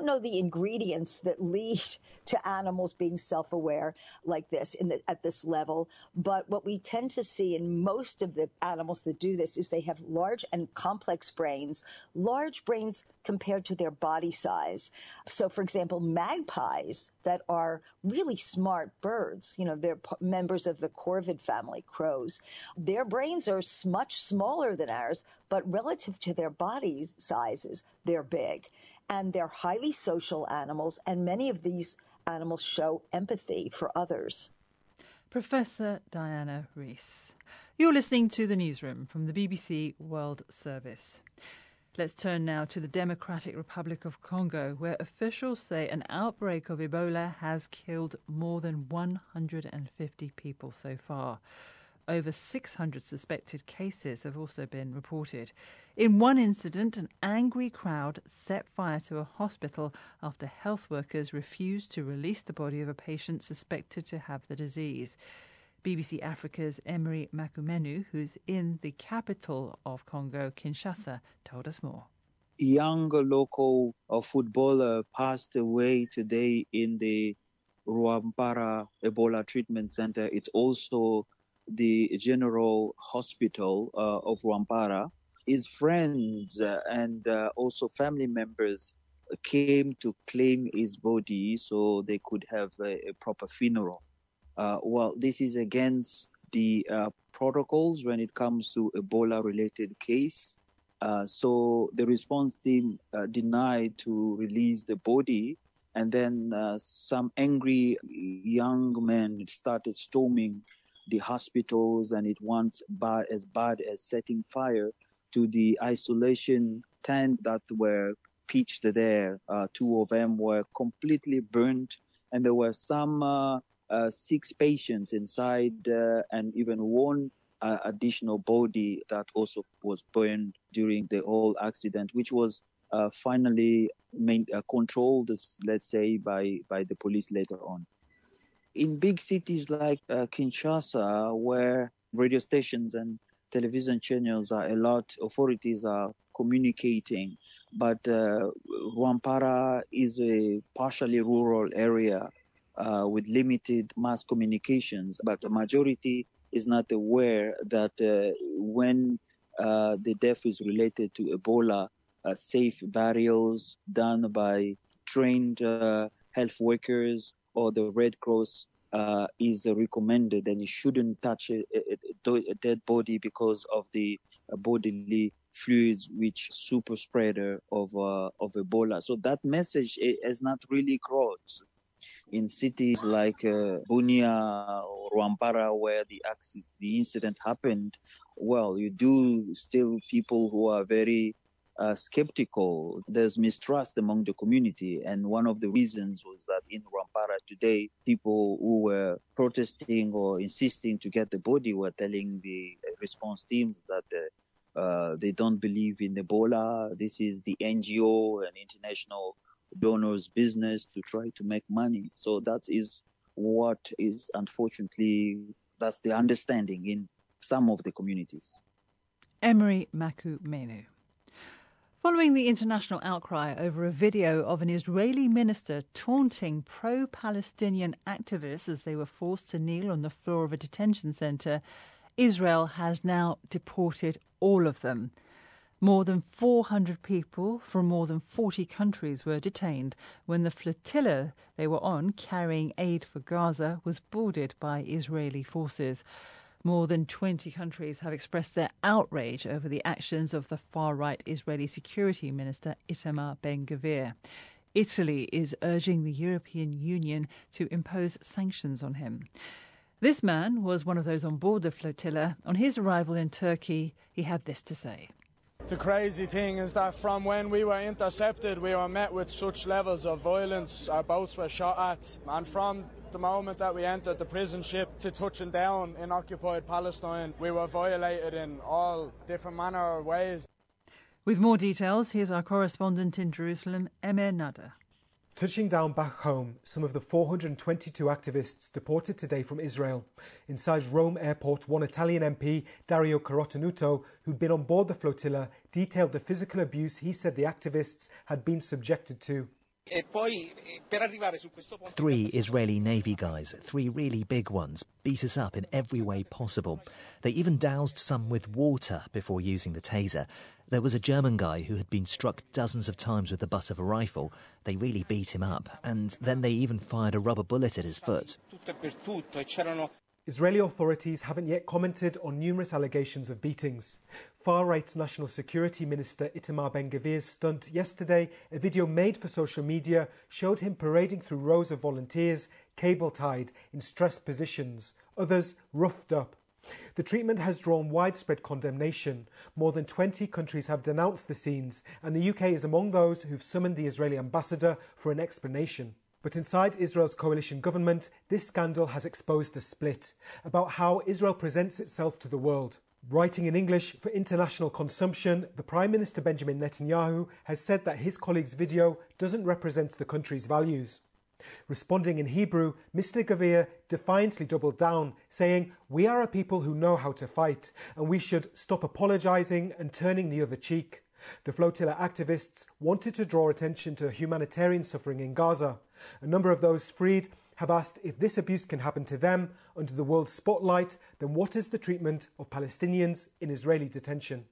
don't know the ingredients that lead to animals being self-aware like this at this level. But what we tend to see in most of the animals that do this is they have large and complex brains compared to their body size. So, for example, magpies that are really smart birds, they're members of the corvid family, crows. Their brains are much smaller than ours, but relative to their body sizes, they're big. And they're highly social animals, and many of these animals show empathy for others. Professor Diana Reiss. You're listening to The Newsroom from the BBC World Service. Let's turn now to the Democratic Republic of Congo, where officials say an outbreak of Ebola has killed more than 150 people so far. Over 600 suspected cases have also been reported. In one incident, an angry crowd set fire to a hospital after health workers refused to release the body of a patient suspected to have the disease. BBC Africa's Emery Makumenu, who's in the capital of Congo, Kinshasa, told us more. A young local footballer passed away today in the Rwampara Ebola Treatment Center. It's also the General Hospital of Rwampara. His friends and also family members came to claim his body so they could have a proper funeral. This is against the protocols when it comes to Ebola-related case. So the response team denied to release the body, and then some angry young men started storming the hospitals, and it went as bad as setting fire to the isolation tent that were pitched there. Two of them were completely burnt, and there were some 6 patients inside, and even one additional body that also was burned during the whole accident, which was finally controlled, let's say, by the police later on. In big cities like Kinshasa, where radio stations and television channels are a lot, authorities are communicating, but Rwampara is a partially rural area with limited mass communications, but the majority is not aware that when the death is related to Ebola, safe burials done by trained health workers or the Red Cross is recommended, and you shouldn't touch a dead body because of the bodily fluids, which super spreader of Ebola. So that message has not really crossed. In cities like Bunia or Rwampara, where the incident happened, you do still people who are very skeptical. There's mistrust among the community, and one of the reasons was that in Rwampara today, people who were protesting or insisting to get the body were telling the response teams that they don't believe in Ebola. This is the NGO and international donors' business to try to make money. So that is what is, unfortunately, that's the understanding in some of the communities. Emery Makumenu. Following the international outcry over a video of an Israeli minister taunting pro-Palestinian activists as they were forced to kneel on the floor of a detention centre, Israel has now deported all of them. More than 400 people from more than 40 countries were detained when the flotilla they were on, carrying aid for Gaza, was boarded by Israeli forces. More than 20 countries have expressed their outrage over the actions of the far-right Israeli Security Minister Itamar Ben-Gvir. Italy is urging the European Union to impose sanctions on him. This man was one of those on board the flotilla. On his arrival in Turkey, he had this to say. The crazy thing is that from when we were intercepted, we were met with such levels of violence. Our boats were shot at, and from the moment that we entered the prison ship to touching down in occupied Palestine, we were violated in all different manner of ways. With more details, here's our correspondent in Jerusalem, Emir Nada. Touching down back home, some of the 422 activists deported today from Israel. Inside Rome airport, one Italian MP, Dario Carotenuto, who'd been on board the flotilla, detailed the physical abuse he said the activists had been subjected to. 3 Israeli Navy guys, 3 really big ones, beat us up in every way possible. They even doused some with water before using the taser. There was a German guy who had been struck dozens of times with the butt of a rifle. They really beat him up, and then they even fired a rubber bullet at his foot. Israeli authorities haven't yet commented on numerous allegations of beatings. Far-right National Security Minister Itamar Ben-Gvir's stunt yesterday, a video made for social media, showed him parading through rows of volunteers, cable-tied, in stressed positions, others roughed up. The treatment has drawn widespread condemnation. More than 20 countries have denounced the scenes, and the UK is among those who've summoned the Israeli ambassador for an explanation. But inside Israel's coalition government, this scandal has exposed a split about how Israel presents itself to the world. Writing in English for international consumption, the Prime Minister Benjamin Netanyahu has said that his colleague's video doesn't represent the country's values. Responding in Hebrew, Mr. Gvir defiantly doubled down, saying, "We are a people who know how to fight, and we should stop apologising and turning the other cheek." The flotilla activists wanted to draw attention to humanitarian suffering in Gaza. A number of those freed have asked if this abuse can happen to them under the world's spotlight, then what is the treatment of Palestinians in Israeli detention?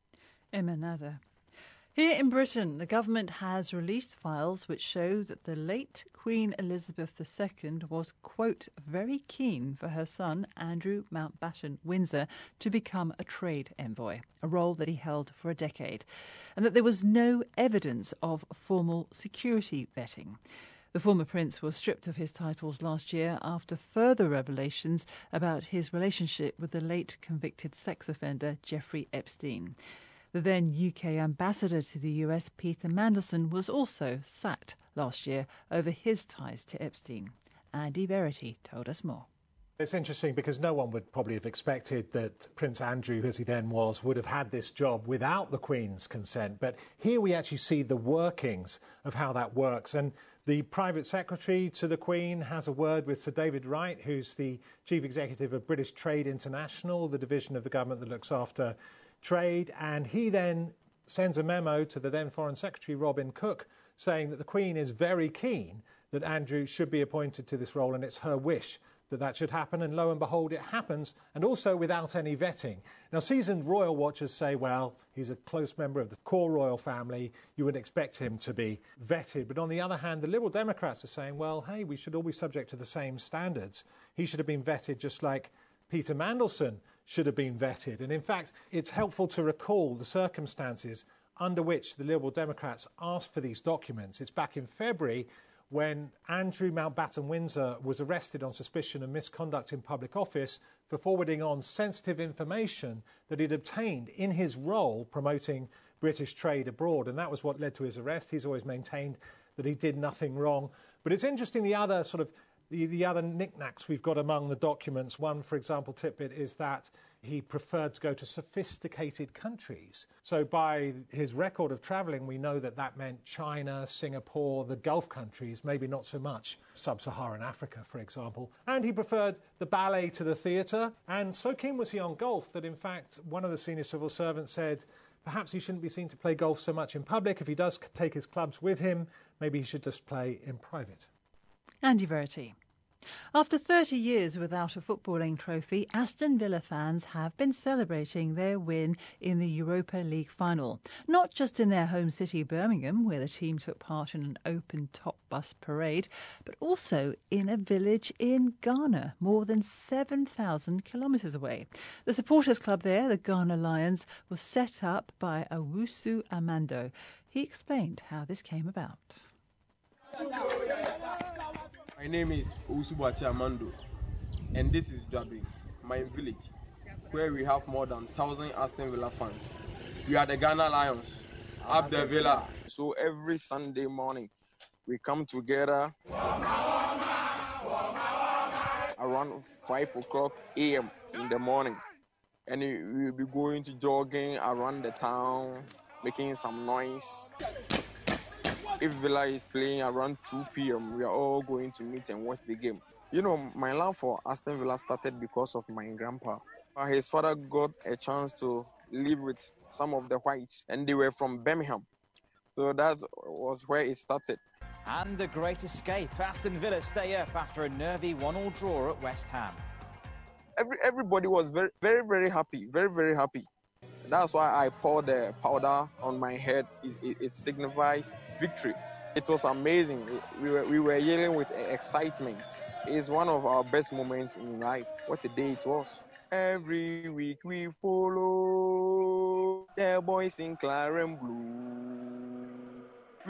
Emanada. Here in Britain, the government has released files which show that the late Queen Elizabeth II was, quote, very keen for her son, Andrew Mountbatten Windsor, to become a trade envoy, a role that he held for a decade, and that there was no evidence of formal security vetting. The former prince was stripped of his titles last year after further revelations about his relationship with the late convicted sex offender Jeffrey Epstein. The then UK ambassador to the US, Peter Mandelson, was also sacked last year over his ties to Epstein. Andy Verity told us more. It's interesting because no one would probably have expected that Prince Andrew, as he then was, would have had this job without the Queen's consent. But here we actually see the workings of how that works. And the private secretary to the Queen has a word with Sir David Wright, who's the chief executive of British Trade International, the division of the government that looks after trade, and he then sends a memo to the then Foreign Secretary Robin Cook saying that the Queen is very keen that Andrew should be appointed to this role and it's her wish that that should happen, and lo and behold it happens, and also without any vetting. Now seasoned royal watchers say, well, he's a close member of the core royal family, you would expect him to be vetted, but on the other hand the Liberal Democrats are saying, well, hey, we should all be subject to the same standards. He should have been vetted just like Peter Mandelson should have been vetted. And in fact, it's helpful to recall the circumstances under which the Liberal Democrats asked for these documents. It's back in February when Andrew Mountbatten Windsor was arrested on suspicion of misconduct in public office for forwarding on sensitive information that he'd obtained in his role promoting British trade abroad. And that was what led to his arrest. He's always maintained that he did nothing wrong. But it's interesting, the other knickknacks we've got among the documents. One, for example, tidbit is that he preferred to go to sophisticated countries. So by his record of travelling, we know that that meant China, Singapore, the Gulf countries, maybe not so much sub-Saharan Africa, for example. And he preferred the ballet to the theatre. And so keen was he on golf that, in fact, one of the senior civil servants said perhaps he shouldn't be seen to play golf so much in public. If he does take his clubs with him, maybe he should just play in private. Andy Verity. After 30 years without a footballing trophy, Aston Villa fans have been celebrating their win in the Europa League final. Not just in their home city, Birmingham, where the team took part in an open-top bus parade, but also in a village in Ghana, more than 7,000 kilometres away. The supporters club there, the Ghana Lions, was set up by Owusu Amando. He explained how this came about. My name is Usubachi Amando, and this is Jabi, my village, where we have more than 1,000 Aston Villa fans. We are the Ghana Lions, up the Villa. So every Sunday morning, we come together around 5 o'clock a.m. in the morning, and we will be going to jogging around the town, making some noise. If Villa is playing around 2 p.m., we are all going to meet and watch the game. You know, my love for Aston Villa started because of my grandpa. His father got a chance to live with some of the whites, and they were from Birmingham. So that was where it started. And the great escape. Aston Villa stay up after a nervy 1-1 draw at West Ham. Everybody was very, very, very happy. Very, very happy. That's why I poured the powder on my head. It signifies victory. It was amazing. We were yelling with excitement. It's one of our best moments in life. What a day it was. Every week we follow the boys in Claret Blue.